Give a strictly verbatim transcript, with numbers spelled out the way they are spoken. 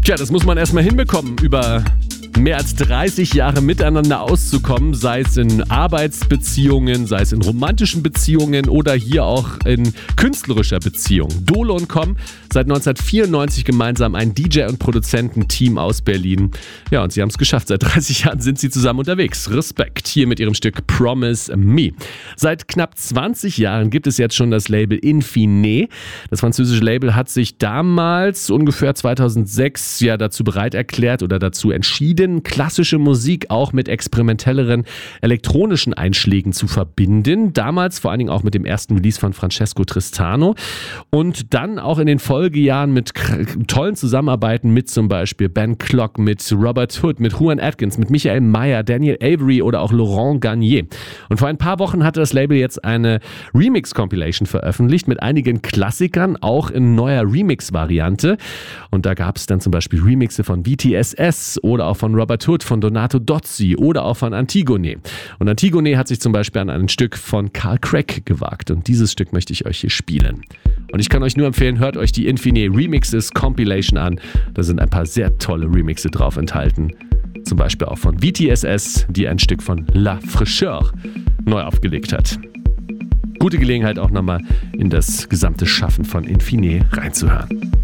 Tja, das muss man erstmal hinbekommen, über mehr als dreißig Jahre miteinander auszukommen, sei es in Arbeitsbeziehungen, sei es in romantischen Beziehungen oder hier auch in künstlerischer Beziehung. Dolo und Com, seit neunzehnhundertvierundneunzig gemeinsam ein D J- und Produzententeam aus Berlin. Ja, und sie haben es geschafft. Seit dreißig Jahren sind sie zusammen unterwegs. Respekt, hier mit ihrem Stück Promise Me. Seit knapp zwanzig Jahren gibt es jetzt schon das Label Infine. Das französische Label hat sich damals, ungefähr zweitausendsechs, ja dazu bereit erklärt oder dazu entschieden, klassische Musik auch mit experimentelleren elektronischen Einschlägen zu verbinden. Damals vor allen Dingen auch mit dem ersten Release von Francesco Tristano und dann auch in den Folgejahren mit tollen Zusammenarbeiten mit zum Beispiel Ben Clock, mit Robert Hood, mit Juan Atkins, mit Michael Mayer, Daniel Avery oder auch Laurent Garnier. Und vor ein paar Wochen hatte das Label jetzt eine Remix-Compilation veröffentlicht mit einigen Klassikern, auch in neuer Remix-Variante. Und da gab es dann zum Beispiel Remixe von B T S S oder auch von Robert Hood, von Donato Dozzi oder auch von Antigone. Und Antigone hat sich zum Beispiel an ein Stück von Carl Craig gewagt. Und dieses Stück möchte ich euch hier spielen. Und ich kann euch nur empfehlen, hört euch die Infine Remixes Compilation an. Da sind ein paar sehr tolle Remixe drauf enthalten. Zum Beispiel auch von B T S S, die ein Stück von La Fraîcheur neu aufgelegt hat. Gute Gelegenheit auch nochmal in das gesamte Schaffen von Infine reinzuhören.